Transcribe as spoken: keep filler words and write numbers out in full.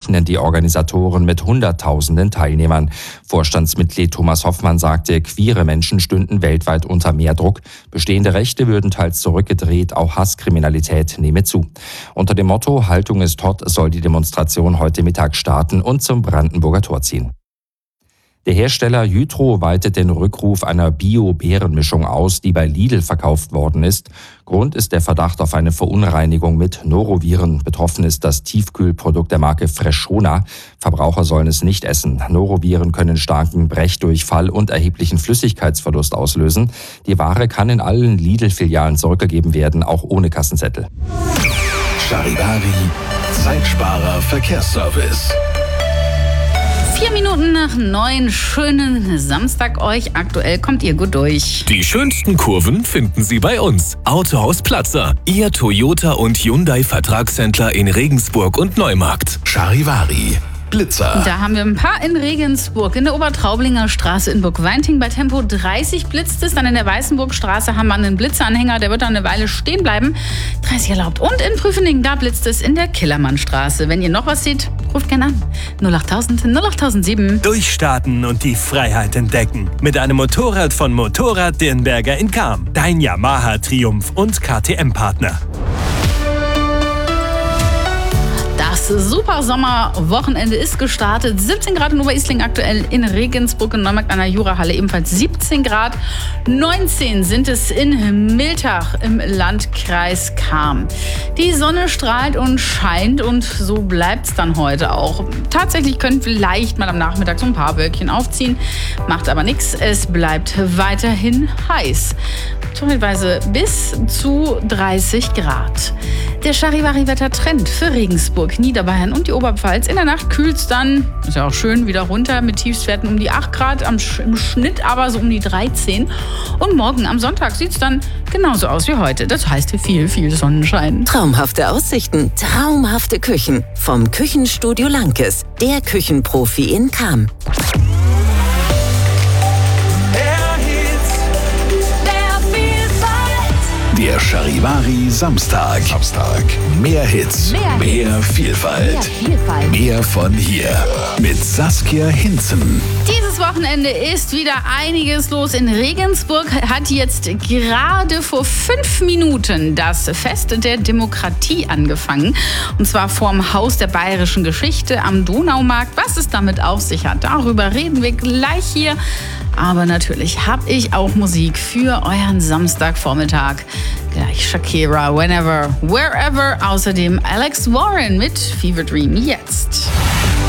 rechnen die Organisatoren mit Hunderttausenden Teilnehmern. Vorstandsmitglied Thomas Hoffmann sagte, queere Menschen stünden weltweit unter mehr Druck. Bestehende Rechte würden teils zurückgedreht, auch Hasskriminalität nehme zu. Unter dem Motto Haltung ist hot soll die Demonstration heute Mittag starten und zum Brandenburger Tor ziehen. Der Hersteller Jytro weitet den Rückruf einer Bio-Beerenmischung aus, die bei Lidl verkauft worden ist. Grund ist der Verdacht auf eine Verunreinigung mit Noroviren. Betroffen ist das Tiefkühlprodukt der Marke Freshona. Verbraucher sollen es nicht essen. Noroviren können starken Brechdurchfall und erheblichen Flüssigkeitsverlust auslösen. Die Ware kann in allen Lidl-Filialen zurückgegeben werden, auch ohne Kassenzettel. Charivari, Zeitsparer Verkehrsservice. Vier Minuten nach neun, schönen Samstag euch. Aktuell kommt ihr gut durch. Die schönsten Kurven finden Sie bei uns. Autohaus Platzer, Ihr Toyota und Hyundai Vertragshändler in Regensburg und Neumarkt. Charivari, Blitzer. Da haben wir ein paar in Regensburg. In der Obertraublinger Straße in Burgweinting bei Tempo dreißig blitzt es. Dann in der Weißenburgstraße haben wir einen Blitzeranhänger, der wird dann eine Weile stehen bleiben. dreißig erlaubt. Und in Prüfening, da blitzt es in der Killermannstraße. Wenn ihr noch was seht, ruft gerne an. null achttausend, null achttausend sieben. Durchstarten und die Freiheit entdecken. Mit einem Motorrad von Motorrad Dirnberger in Cham. Dein Yamaha Triumph und K T M-Partner. Das Super-Sommer-Wochenende ist gestartet. siebzehn Grad in Oberisling aktuell, in Regensburg und Neumarkt an der Jurahalle ebenfalls siebzehn Grad. neunzehn sind es in Miltach im Landkreis Cham. Die Sonne strahlt und scheint und so bleibt es dann heute auch. Tatsächlich können vielleicht mal am Nachmittag so ein paar Wölkchen aufziehen, macht aber nichts. Es bleibt weiterhin heiß. Teilweise bis zu dreißig Grad. Der Charivari-Wettertrend für Regensburg, Niederbayern und die Oberpfalz. In der Nacht kühlt es dann, ist ja auch schön, wieder runter mit Tiefstwerten um die acht Grad, am, im Schnitt aber so um die dreizehn. Und morgen am Sonntag sieht es dann genauso aus wie heute. Das heißt viel, viel Sonnenschein. Traumhafte Aussichten, traumhafte Küchen. Vom Küchenstudio Lankes, der Küchenprofi in Cham. Der Charivari Samstag. Samstag. Mehr Hits, Mehr mehr, Hits. Vielfalt. Mehr Vielfalt. Mehr von hier. Mit Saskia Hinzen. Dieses Wochenende ist wieder einiges los. In Regensburg hat jetzt gerade vor fünf Minuten das Fest der Demokratie angefangen. Und zwar vorm Haus der bayerischen Geschichte am Donaumarkt. Was es damit auf sich hat, darüber reden wir gleich hier. Aber natürlich habe ich auch Musik für euren Samstagvormittag. Gleich Shakira, Whenever, Wherever. Außerdem Alex Warren mit Fever Dream jetzt.